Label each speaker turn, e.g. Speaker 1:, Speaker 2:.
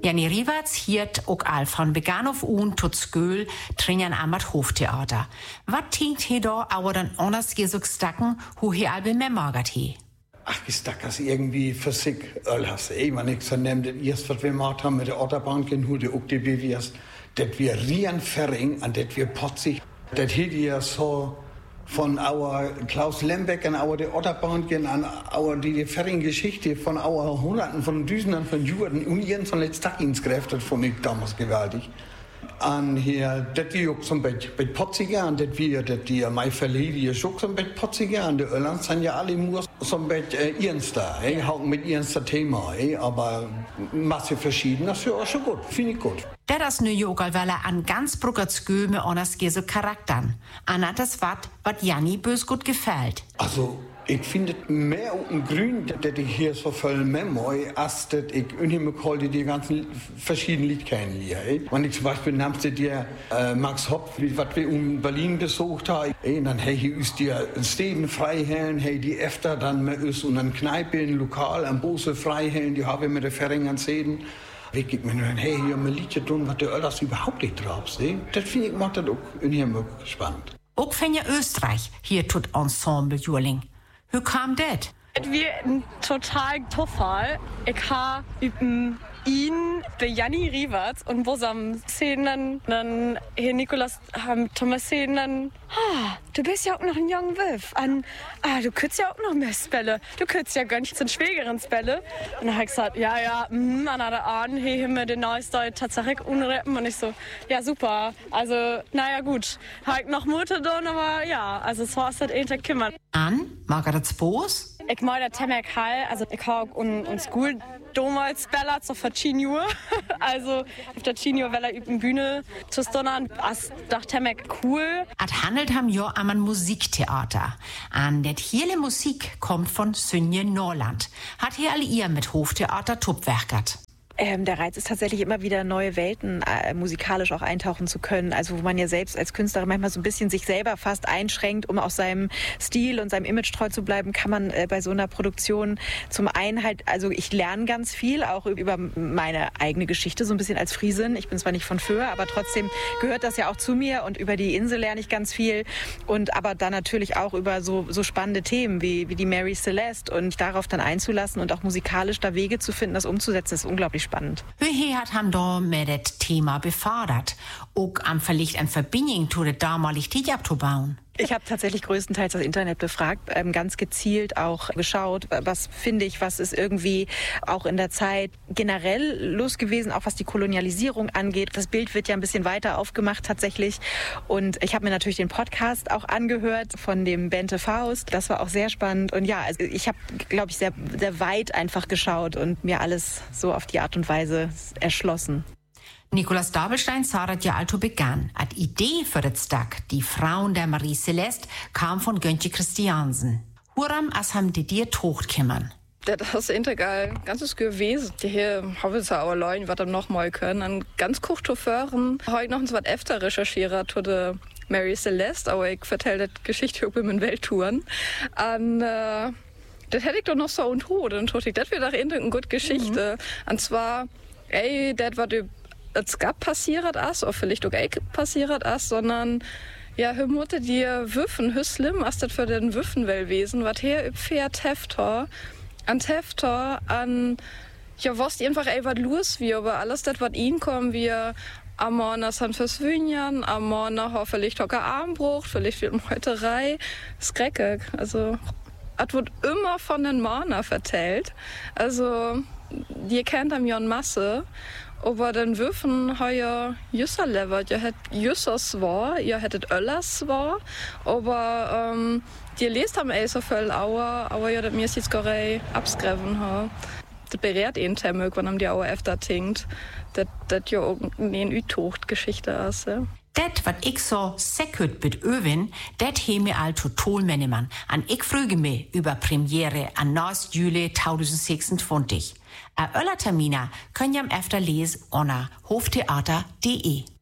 Speaker 1: Janni Riewerts hiert ook al von Began auf tot Sköl trinjan amat Hoftheater. Wat tinkt he da aber dann anders gesuchstacken, hu he albe mehr magert he?
Speaker 2: Ach, ist das irgendwie für sich, Ölhas, man ich so nehmt, das erst, was wir gemacht haben mit der Otterbank in Hude, auch die BWS, das wir Rienferring, an das wir Potzig, das hier ja so von our Klaus Lembeck an our der Otterbank an our die Ferring-Geschichte von our Hunderten von Düsenern von Juden und Jens von Letztag-Inskräft, das fand ich damals gewaltig. An hier, das wir auch zum Bett Potziger, an das wir, das die mei Verledi auch zum Bett Potziger, an der Irland sind ja alle nur zum Bett Irnster, hauen mit Irnster Thema, aber Masse verschieden, das ist ja auch schon gut, finde ich gut.
Speaker 1: Der ist New Yorker, weil an ganz Bruckertskö mit anders so Charaktern. An das wat Janni bös gut gefällt.
Speaker 2: Also, ich finde mehr ein Grün, dass ich hier so voll Memory, als dass ich unheimlich die ganzen verschiedenen Lieder kennenlerne. Wenn ich zum Beispiel nehmst du dir Max Hopp, was wir in Berlin besucht haben, dann hey ist dir Städten Freiherren, hey die öfter dann mehr ist und dann Kneipe, Lokal, am Bose Freiherren, die habe ich mit der Ferring an Städten. Ich gebe mir nur hey, hier mal Liedchen tun, was der Öllers überhaupt nicht drauf sehen. Das finde ich, macht das auch unheimlich spannend.
Speaker 1: Auch wenn ja Österreich hier tut Ensemble Jurling. Wie kam das?
Speaker 3: Es war ein total Zufall. Ich habe ihn, der Janni Riewerts und Bosam Szenen, dann Herr Nikolaus haben Thomas Szenen, du bist ja auch noch ein junger Wolf. Du könntest ja auch noch mehr Spelle. Du könntest ja gar nicht zum Schwägeren Spelle. Und dann habe ich gesagt, an der Ahn, hier mir den neuesten tatsächlich unreppen. Und ich so, ja super. Also, naja gut. Habe ich noch Mutter drin, aber ja, also so ist das ähnlich kümmern.
Speaker 1: An Margaret Spoos?
Speaker 3: Ich mag der Temek Hall, also ich habe uns School damals Bella zur Facinio, also auf der Cinio Wella üben Bühne zu stonnern, das dachte Temek cool.
Speaker 1: Es handelt ham jo am ein Musiktheater. An det hele Musik kommt von Sünje Norland. Hat hier alle ihr mit Hoftheater Tupwerkert.
Speaker 4: Der Reiz ist tatsächlich immer wieder neue Welten musikalisch auch eintauchen zu können. Also wo man ja selbst als Künstlerin manchmal so ein bisschen sich selber fast einschränkt, um auch seinem Stil und seinem Image treu zu bleiben, kann man bei so einer Produktion zum einen halt, also ich lerne ganz viel, auch über meine eigene Geschichte, so ein bisschen als Friesin. Ich bin zwar nicht von Föhr, aber trotzdem gehört das ja auch zu mir und über die Insel lerne ich ganz viel und aber dann natürlich auch über so spannende Themen wie die Mary Celeste und darauf dann einzulassen und auch musikalisch da Wege zu finden, das umzusetzen, ist unglaublich spannend.
Speaker 1: Wie hat han da mit das Thema befördert? Auch am vielleicht eine Verbindung zu der damaligen Zeit abzubauen?
Speaker 4: Ich habe tatsächlich größtenteils das Internet befragt, ganz gezielt auch geschaut, was finde ich, was ist irgendwie auch in der Zeit generell los gewesen, auch was die Kolonialisierung angeht. Das Bild wird ja ein bisschen weiter aufgemacht tatsächlich und ich habe mir natürlich den Podcast auch angehört von dem Bente Faust. Das war auch sehr spannend und ja, also ich habe, glaube ich, sehr, sehr weit einfach geschaut und mir alles so auf die Art und Weise erschlossen.
Speaker 1: Nikolaus Dabelstein saret ja alto begann. Ad Idee für das Stück, die Frauen der Marie Celeste, kam von Göntje Christiansen. Huram as ham de dir tocht kümmern.
Speaker 5: Das ist integral ganzes gewesen. Die hier haben wir auch Leute, was dann noch mal können. An ganz kurz Chauffeuren heute noch was öfter recherchiert zu der Mary Celeste, aber ich vertelle die Geschichte über meine Welttouren. Das hätte ich doch noch so und tot. Und das wäre doch eine gute Geschichte. Und zwar, das war es gab passiert ist, oder vielleicht auch passiert ist, sondern ja, hör Mutter dir Würfen, hör schlimm, als das für den Würfen wesen, was her fährt Hefter, ja, was einfach was los wie, aber alles das, was ihnen kommen, wir am Morgen sind fürs Wünjan, am Morgen hoffentlich auch Armbruch, vielleicht wird Meuterei, Skreckig, also, es wird immer von den Morgen vertellt, also, ihr kennt am Jon Masse, aber den Würfen heuer Jüsser levert, ihr hättet Jüssers war, ihr hättet Öllers war, aber die lest am so viel aber ja, das mir jetzt gerade abskreven ha. Das berät ihn Temmel, wenn am die Auer öfter tinkt, das ja auch eine Ütocht-Geschichte ist, ja.
Speaker 1: Det, wat ich so sekut mit Öwin, det he mir all total Mennemann. An ich früge mir über Premiere an 9. Juli 2026. A Öller Termina können jam efter les ona hoftheater.de.